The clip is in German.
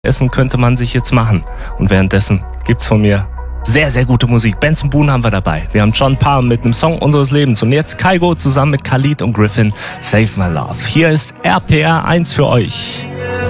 Essen könnte man sich jetzt machen. Und währenddessen gibt's von mir sehr, sehr gute Musik. Benson Boone haben wir dabei. Wir haben John Palm mit einem Song unseres Lebens. Und jetzt Kygo zusammen mit Khalid und Griffin, Save My Love. Hier ist RPR 1 für euch.